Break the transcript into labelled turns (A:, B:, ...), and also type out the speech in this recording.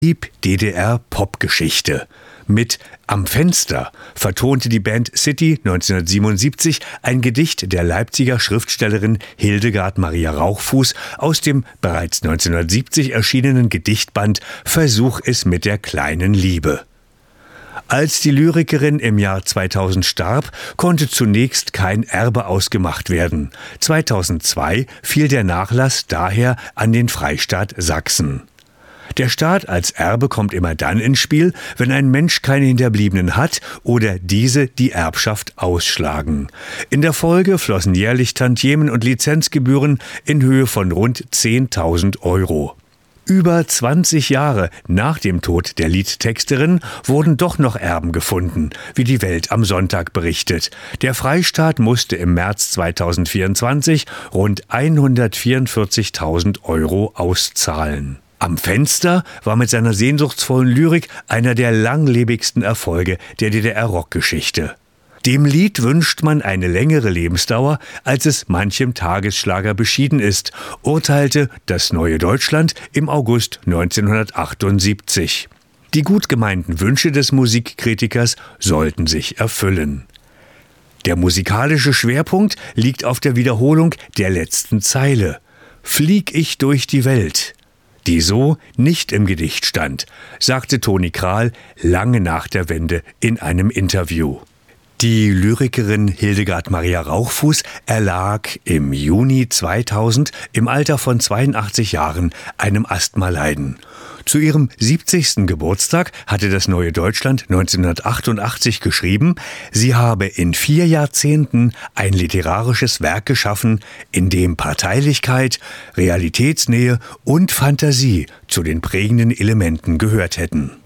A: DDR-Popgeschichte. Mit Am Fenster vertonte die Band City 1977 ein Gedicht der Leipziger Schriftstellerin Hildegard Maria Rauchfuß aus dem bereits 1970 erschienenen Gedichtband Versuch es mit der kleinen Liebe. Als die Lyrikerin im Jahr 2000 starb, konnte zunächst kein Erbe ausgemacht werden. 2002 fiel der Nachlass daher an den Freistaat Sachsen. Der Staat als Erbe kommt immer dann ins Spiel, wenn ein Mensch keine Hinterbliebenen hat oder diese die Erbschaft ausschlagen. In der Folge flossen jährlich Tantiemen und Lizenzgebühren in Höhe von rund 10.000 Euro. Über 20 Jahre nach dem Tod der Liedtexterin wurden doch noch Erben gefunden, wie die Welt am Sonntag berichtet. Der Freistaat musste im März 2024 rund 144.000 Euro auszahlen. Am Fenster war mit seiner sehnsuchtsvollen Lyrik einer der langlebigsten Erfolge der DDR-Rockgeschichte. Dem Lied wünscht man eine längere Lebensdauer, als es manchem Tagesschlager beschieden ist, urteilte das Neue Deutschland im August 1978. Die gut gemeinten Wünsche des Musikkritikers sollten sich erfüllen. Der musikalische Schwerpunkt liegt auf der Wiederholung der letzten Zeile. Flieg ich durch die Welt, die so nicht im Gedicht stand, sagte Toni Krahl lange nach der Wende in einem Interview. Die Lyrikerin Hildegard Maria Rauchfuß erlag im Juni 2000 im Alter von 82 Jahren einem Asthmaleiden. Zu ihrem 70. Geburtstag hatte das Neue Deutschland 1988 geschrieben, sie habe in 4 Jahrzehnten ein literarisches Werk geschaffen, in dem Parteilichkeit, Realitätsnähe und Fantasie zu den prägenden Elementen gehört hätten.